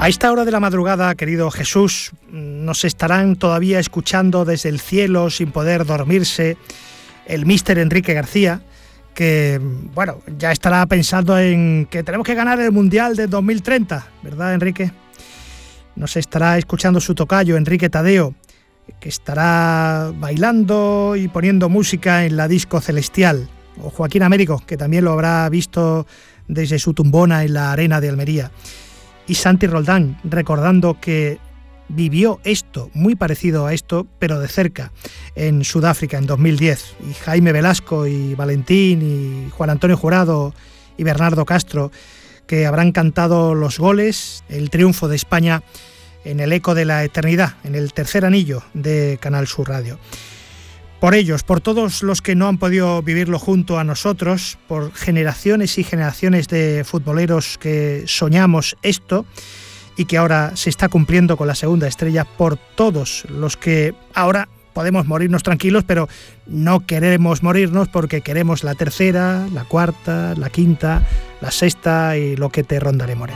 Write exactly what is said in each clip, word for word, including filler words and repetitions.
A esta hora de la madrugada, querido Jesús, nos estarán todavía escuchando desde el cielo sin poder dormirse el míster Enrique García, que, bueno, ya estará pensando en que tenemos que ganar el Mundial de dos mil treinta, ¿verdad, Enrique? Nos estará escuchando su tocayo, Enrique Tadeo, que estará bailando y poniendo música en la disco celestial, o Joaquín Américo, que también lo habrá visto desde su tumbona en la arena de Almería. Y Santi Roldán, recordando que vivió esto, muy parecido a esto, pero de cerca, en Sudáfrica en dos mil diez. Y Jaime Velasco y Valentín y Juan Antonio Jurado y Bernardo Castro, que habrán cantado los goles, el triunfo de España en el eco de la eternidad, en el tercer anillo de Canal Sur Radio. Por ellos, por todos los que no han podido vivirlo junto a nosotros, por generaciones y generaciones de futboleros que soñamos esto y que ahora se está cumpliendo con la segunda estrella, por todos los que ahora podemos morirnos tranquilos, pero no queremos morirnos porque queremos la tercera, la cuarta, la quinta, la sexta y lo que te rondaré, Morena.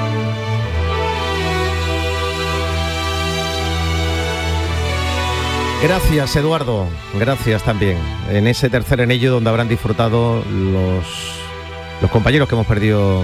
Gracias, Eduardo, gracias también. En ese tercer anillo donde habrán disfrutado los, los compañeros que hemos perdido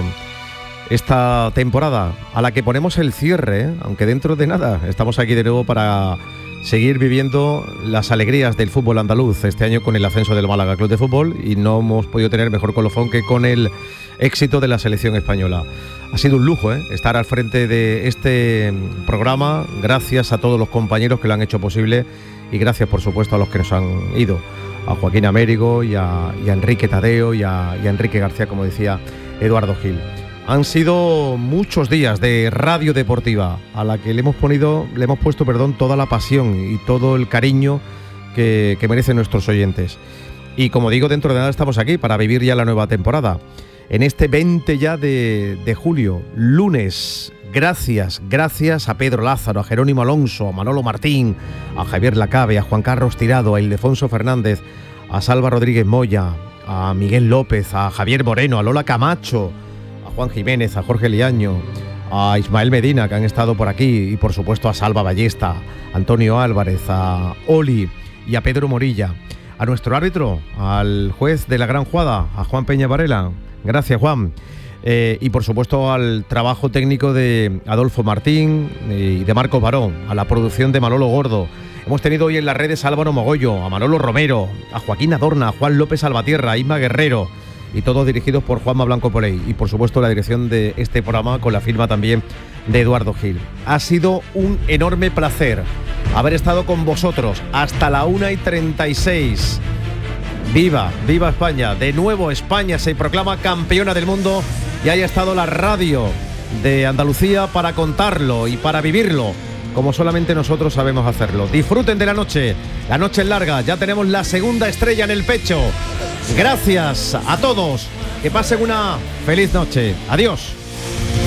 esta temporada, a la que ponemos el cierre, ¿eh? Aunque dentro de nada estamos aquí de nuevo para seguir viviendo las alegrías del fútbol andaluz este año con el ascenso del Málaga Club de Fútbol, y no hemos podido tener mejor colofón que con el éxito de la selección española. Ha sido un lujo, ¿eh? estar al frente de este programa, gracias a todos los compañeros que lo han hecho posible. Y gracias, por supuesto, a los que nos han ido, a Joaquín Américo y a, y a Enrique Tadeo y a, y a Enrique García, como decía Eduardo Gil. Han sido muchos días de radio deportiva a la que le hemos, ponido, le hemos puesto perdón, toda la pasión y todo el cariño que, que merecen nuestros oyentes. Y como digo, dentro de nada estamos aquí para vivir ya la nueva temporada. En este veinte ya de, de julio, lunes. Gracias, gracias a Pedro Lázaro, a Jerónimo Alonso, a Manolo Martín, a Javier Lacabe, a Juan Carlos Tirado, a Ildefonso Fernández, a Salva Rodríguez Moya, a Miguel López, a Javier Moreno, a Lola Camacho, a Juan Jiménez, a Jorge Liaño, a Ismael Medina, que han estado por aquí, y por supuesto a Salva Ballesta, a Antonio Álvarez, a Oli y a Pedro Morilla, a nuestro árbitro, al juez de la Gran Jugada, a Juan Peña Varela. Gracias, Juan. Eh, y por supuesto al trabajo técnico de Adolfo Martín y de Marcos Barón, a la producción de Manolo Gordo. Hemos tenido hoy en las redes a Álvaro Mogollo, a Manolo Romero, a Joaquín Adorna, a Juan López Salvatierra, a Isma Guerrero, y todos dirigidos por Juanma Blanco Poley. Y por supuesto la dirección de este programa con la firma también de Eduardo Gil. Ha sido un enorme placer haber estado con vosotros hasta la una y treinta y seis. Viva, viva España. De nuevo España se proclama campeona del mundo y haya estado la radio de Andalucía para contarlo y para vivirlo como solamente nosotros sabemos hacerlo. Disfruten de la noche, la noche es larga, ya tenemos la segunda estrella en el pecho. Gracias a todos, que pasen una feliz noche. Adiós.